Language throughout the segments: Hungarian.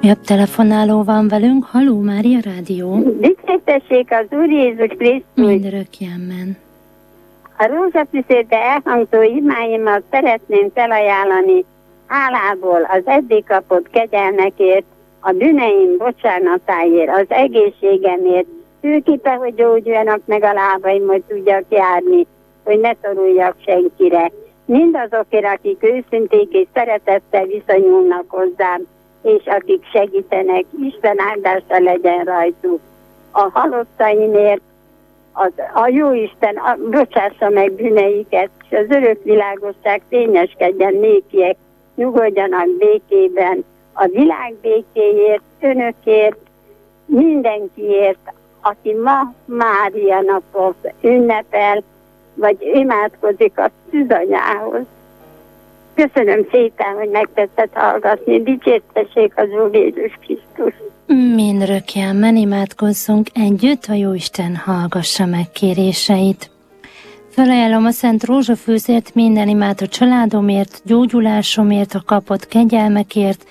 Újabb telefonáló van velünk. Halló, Mária Rádió. Dicsértessék az Úr Jézus Krisztus. Mindörökkénben. A rózsafűszérbe elhangzó imáimat szeretném felajánlani hálából az eddig kapott kegyelmekért, a bűneim bocsánatáért, az egészségemért, főképpe, hogy gyógyuljanak meg a lábaim, hogy tudjak járni, hogy ne toruljak senkire. Mindazokért, akik őszinték és szeretettel viszonyulnak hozzám, és akik segítenek, Isten áldása legyen rajtuk. A halottaimért, a Jóisten bocsássa meg bűneiket, és az örök világosság fényeskedjen nékiek, nyugodjanak békében, a világ békéért, önökért, mindenkiért, aki ma Mária napot ünnepel, vagy imádkozik a szűzanyához. Köszönöm szépen, hogy megtetszett hallgatni. Dicsértessék az Úr Jézus Krisztus. Mindörökkénben imádkozzunk együtt, a Jóisten hallgassa meg kéréseit. Felajánlom a Szent Rózsafűzért minden imát a családomért, gyógyulásomért, a kapott kegyelmekért.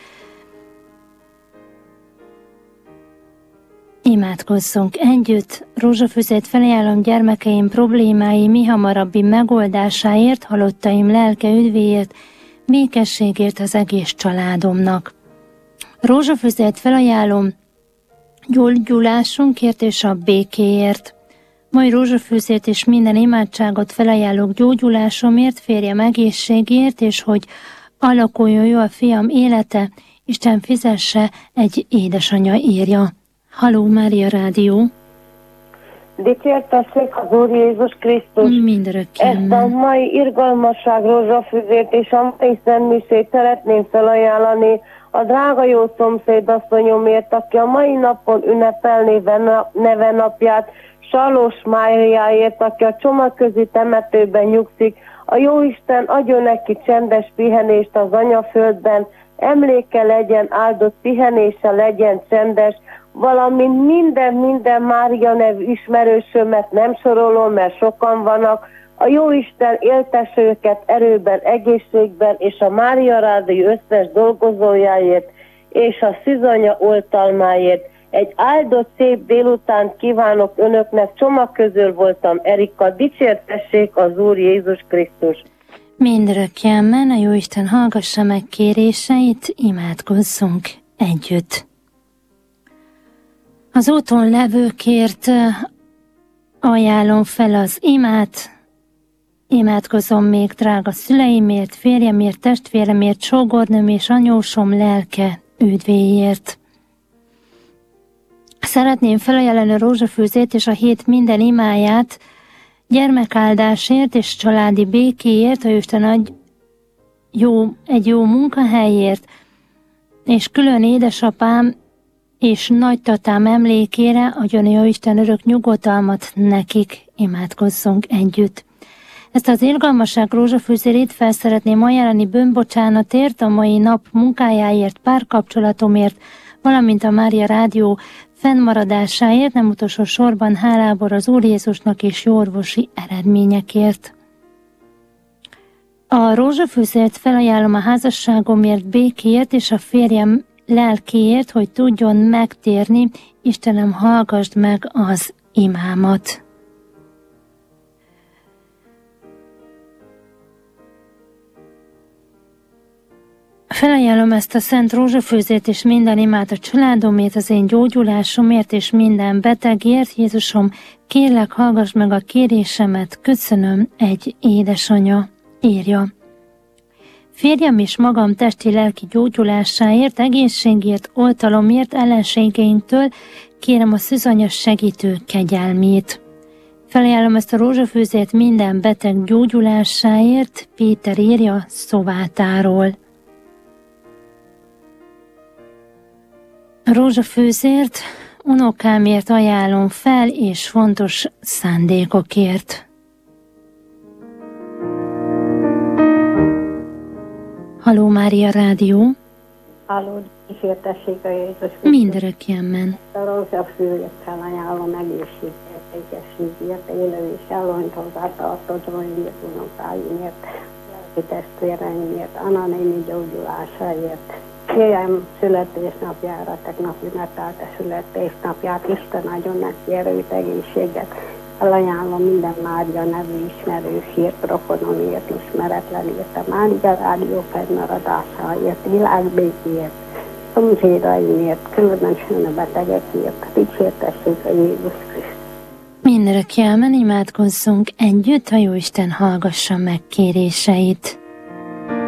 Imádkozzunk együtt. Rózsafűzért felajánlom gyermekeim problémái mihamarabbi megoldásáért, halottaim lelke üdvéért, békességért az egész családomnak. Rózsafűzért felajánlom gyógyulásunkért és a békéért. Mai rózsafűzért és minden imádságot felajánlok gyógyulásomért, férjem egészségért, és hogy alakuljon jó a fiam élete, Isten fizesse, egy édesanyja írja. Halló, Mária Rádió. Dicsértessék az Úr Jézus Krisztus. Mindörökkénben. Ezt a mai irgalmasság rózsafűzért és a mai szentmisét szeretném felajánlani a drága jó szomszédasszonyomért, aki a mai napon ünnepelné nevenapját, Salós Máriáért, aki a csomagközi temetőben nyugszik. A Jóisten adjon neki csendes pihenést az anyaföldben, emléke legyen áldott, pihenése legyen csendes, valamint minden Mária nevű ismerősömet nem sorolom, mert sokan vannak. A Jóisten éltesse őket erőben, egészségben, és a Mária Rádió összes dolgozójáért, és a szűzanya oltalmáért. Egy áldott szép délután kívánok önöknek, csomag közül voltam Erika, dicsértessék az Úr Jézus Krisztus. Mindörökkénben a Jóisten hallgassa meg kéréseit, imádkozzunk együtt. Az úton levőkért ajánlom fel az imát, imádkozom még drága szüleimért, férjemért, testvéremért, sógornőm és anyósom lelke üdvéért. Szeretném felajánlani a rózsafűzét és a hét minden imáját, gyermekáldásért és családi békéért, a Isten adj egy jó munkahelyért, és külön édesapám és nagytatám emlékére adjon jó Isten örök nyugodalmat nekik, imádkozzunk együtt. Ezt az irgalmasság rózsafűzérét fel szeretném ajánlani bűnbocsánatért, a mai nap munkájáért, párkapcsolatomért, valamint a Mária Rádió fennmaradásáért, nem utolsó sorban hálából az Úr Jézusnak és jó orvosi eredményekért. A rózsafűzért felajánlom a házasságomért, békéért és a férjem lelkéért, hogy tudjon megtérni. Istenem, hallgasd meg az imámat. Felajánlom ezt a szent rózsafűzét és minden imát a családomért, az én gyógyulásomért és minden betegért. Jézusom, kérlek, hallgass meg a kérésemet, köszönöm, egy édesanya, írja. Férjem és magam testi-lelki gyógyulásáért, egészségért, oltalomért, ellenségeinktől kérem a szűzanya segítő kegyelmét. Felajánlom ezt a rózsafűzét minden beteg gyógyulásáért, Péter írja Szovátáról. A rózsafűzért unokámért ajánlom fel, és fontos szándékokért. Halló, Mária Rádió. Halló, kísértessék a Jézus Krisztus. Mindörökkénben. A rózsafűzét felajánlom egészségért, ékességért, élő és ellonyt hozzátartozóimért, unokáimért, lelki testvéreimért, Anna néni gyógyulásáért. Férjem születésnapjára tegnap ünnepelte születésnapját, Isten adjon neki erőt, egészséget. Felajánlom minden Mária nevű ismerősért, rokonomért, ismeretlenért, a Mária Rádió fennmaradásáért, világbékéért, szomszédaimért, különösen a betegekért, dicsértessék a Jézus Krisztus. Mindörökké ámen, imádkozzunk együtt, a Jóisten hallgassa meg kéréseit.